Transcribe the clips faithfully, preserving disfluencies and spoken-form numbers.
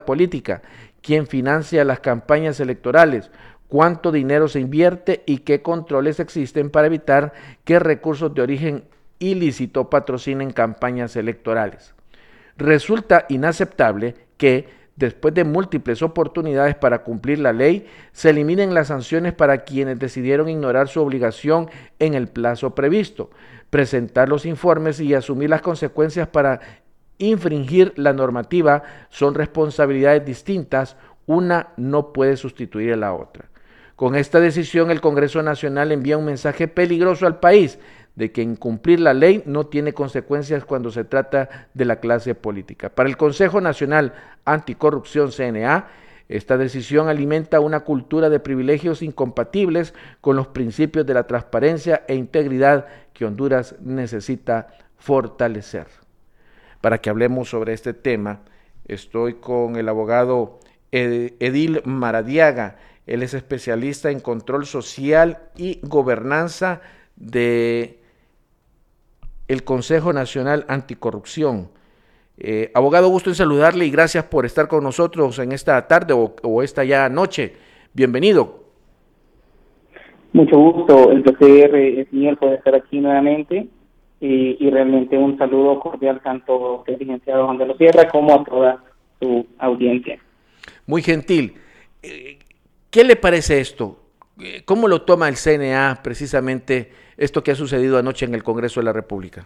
política, quién financia las campañas electorales, cuánto dinero se invierte y qué controles existen para evitar que recursos de origen ilícito patrocinen campañas electorales. Resulta inaceptable que, después de múltiples oportunidades para cumplir la ley, se eliminen las sanciones para quienes decidieron ignorar su obligación en el plazo previsto, presentar los informes y asumir las consecuencias para infringir la normativa son responsabilidades distintas, una no puede sustituir a la otra. Con esta decisión, el Congreso Nacional envía un mensaje peligroso al país de que incumplir la ley no tiene consecuencias cuando se trata de la clase política. Para el Consejo Nacional Anticorrupción C N A, esta decisión alimenta una cultura de privilegios incompatibles con los principios de la transparencia e integridad que Honduras necesita fortalecer. Para que hablemos sobre este tema, estoy con el abogado Edil Maradiaga. Él es especialista en control social y gobernanza de el Consejo Nacional Anticorrupción. Eh, abogado, gusto en saludarle y gracias por estar con nosotros en esta tarde o, o esta ya noche. Bienvenido. Mucho gusto, el placer es mío poder estar aquí nuevamente. Y, y realmente un saludo cordial tanto al licenciado Juan de la Sierra como a toda su audiencia. Muy gentil. ¿Qué le parece esto? ¿Cómo lo toma el C N A precisamente esto que ha sucedido anoche en el Congreso de la República?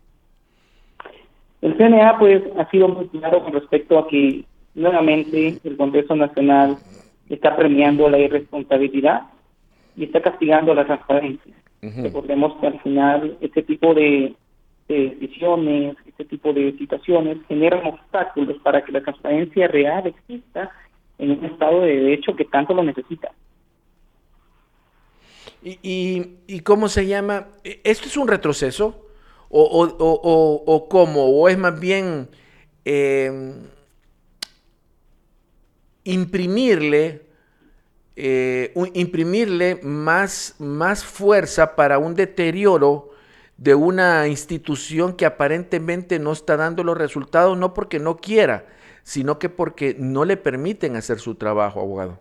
El C N A pues ha sido muy claro con respecto a que nuevamente el Congreso Nacional está premiando la irresponsabilidad y está castigando la transparencia. Uh-huh. Recordemos que al final este tipo de, de decisiones, este tipo de situaciones generan obstáculos para que la transparencia real exista en un Estado de Derecho que tanto lo necesita. ¿Y, y, y cómo se llama? ¿Esto es un retroceso? ¿O, o, o, o, o cómo? ¿O es más bien eh, imprimirle... Eh, un, imprimirle más, más fuerza para un deterioro de una institución que aparentemente no está dando los resultados, no porque no quiera, sino que porque no le permiten hacer su trabajo, abogado?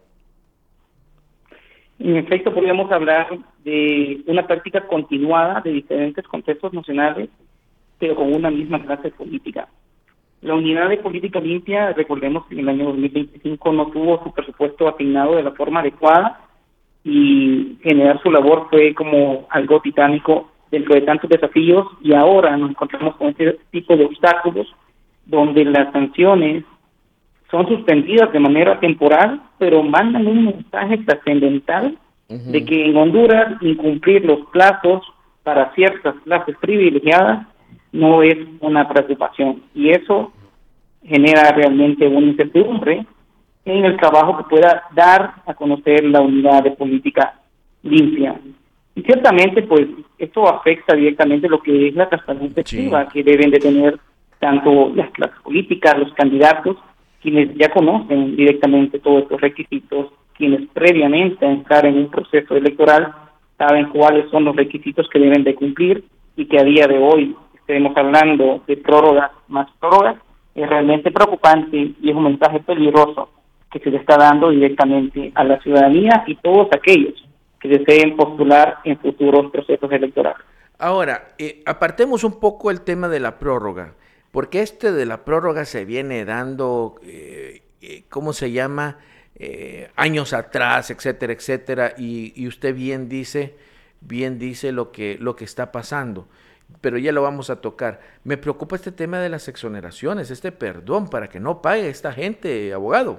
En efecto, podríamos hablar de una práctica continuada de diferentes contextos nacionales, pero con una misma clase política. La unidad de política limpia, recordemos que en el año dos mil veinticinco no tuvo su presupuesto asignado de la forma adecuada y generar su labor fue como algo titánico dentro de tantos desafíos, y ahora nos encontramos con este tipo de obstáculos donde las sanciones son suspendidas de manera temporal, pero mandan un mensaje trascendental uh-huh. de que en Honduras incumplir los plazos para ciertas clases privilegiadas no es una preocupación, y eso genera realmente una incertidumbre en el trabajo que pueda dar a conocer la unidad de política limpia. Y ciertamente, pues, esto afecta directamente lo que es la transparencia activa sí. que deben de tener tanto las clases políticas, los candidatos, quienes ya conocen directamente todos estos requisitos, quienes previamente a entrar en un proceso electoral saben cuáles son los requisitos que deben de cumplir, y que a día de hoy estemos hablando de prórrogas más prórrogas, es realmente preocupante y es un mensaje peligroso que se le está dando directamente a la ciudadanía y todos aquellos que deseen postular en futuros procesos electorales. Ahora, eh, apartemos un poco el tema de la prórroga, porque este de la prórroga se viene dando, eh, eh, ¿cómo se llama?, eh, años atrás, etcétera, etcétera, y, y usted bien dice, bien dice lo que, lo que está pasando. Pero ya lo vamos a tocar. Me preocupa este tema de las exoneraciones, este perdón para que no pague esta gente, abogado.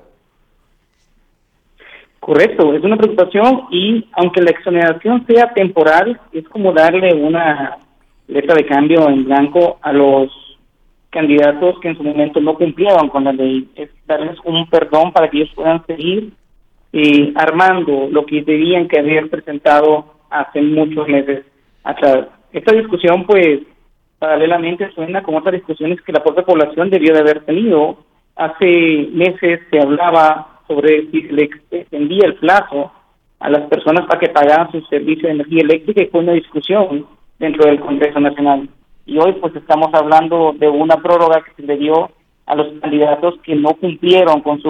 Correcto, es una preocupación, y aunque la exoneración sea temporal, es como darle una letra de cambio en blanco a los candidatos que en su momento no cumplieron con la ley. Es darles un perdón para que ellos puedan seguir eh, armando lo que debían que haber presentado hace muchos meses atrás. Esta discusión, pues, paralelamente suena con otras discusiones que la propia población debió de haber tenido. Hace meses se hablaba sobre si se le extendía el plazo a las personas para que pagaran su servicio de energía eléctrica, y fue una discusión dentro del Congreso Nacional. Y hoy, pues, estamos hablando de una prórroga que se le dio a los candidatos que no cumplieron con su